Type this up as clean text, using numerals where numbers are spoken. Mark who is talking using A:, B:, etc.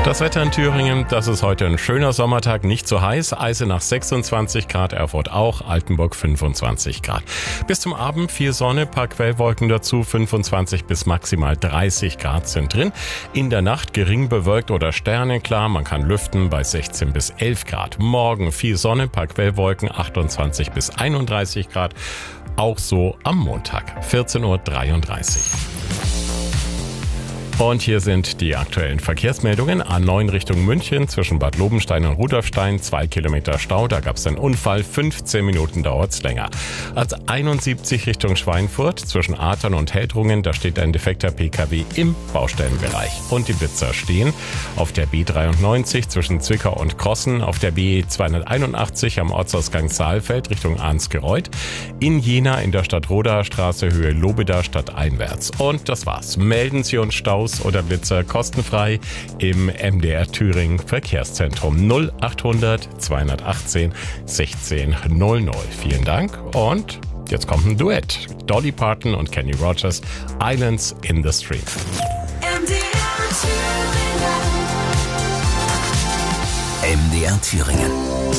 A: Das Wetter in Thüringen, das ist heute ein schöner Sommertag, nicht so heiß. Eisenach 26 Grad, Erfurt auch, Altenburg 25 Grad. Bis zum Abend viel Sonne, paar Quellwolken dazu, 25 bis maximal 30 Grad sind drin. In der Nacht gering bewölkt oder sterneklar, man kann lüften bei 16 bis 11 Grad. Morgen viel Sonne, paar Quellwolken, 28 bis 31 Grad. Auch so am Montag, 14:33 Uhr. Und hier sind die aktuellen Verkehrsmeldungen. A9 Richtung München zwischen Bad Lobenstein und Rudolfstein, 2 Kilometer Stau, da gab es einen Unfall, 15 Minuten dauert's länger. A71 Richtung Schweinfurt zwischen Athern und Heldrungen, da steht ein defekter PKW im Baustellenbereich. Und die Blitzer stehen auf der B93 zwischen Zwickau und Krossen, auf der B281 am Ortsausgang Saalfeld Richtung Arnsgereuth, in Jena in der Stadtrodaer Straße Höhe Lobeda stadteinwärts. Und das war's. Melden Sie uns Staus oder Blitzer kostenfrei im MDR Thüringen Verkehrszentrum 0800 218 1600. Vielen Dank und jetzt kommt ein Duett. Dolly Parton und Kenny Rogers, Islands in the Stream.
B: MDR Thüringen.